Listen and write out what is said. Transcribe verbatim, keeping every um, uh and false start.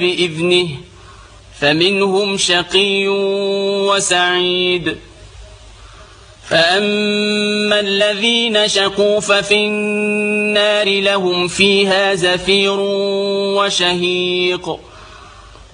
بإذنه فمنهم شقي وسعيد. فأما الذين شقوا ففي النار لهم فيها زفير وشهيق